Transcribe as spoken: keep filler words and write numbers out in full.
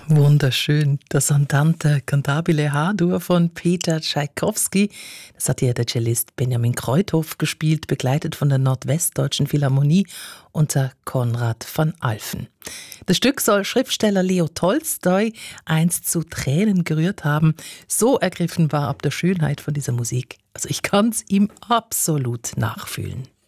Wunderschön. Das Andante Cantabile H-Dur von Peter Tschaikowski. Das hat hier der Cellist Benjamin Kreuthoff gespielt, begleitet von der Nordwestdeutschen Philharmonie unter Konrad van Alphen. Das Stück soll Schriftsteller Leo Tolstoi einst zu Tränen gerührt haben. So ergriffen war ab der Schönheit von dieser Musik. Also ich kann es ihm absolut nachfühlen.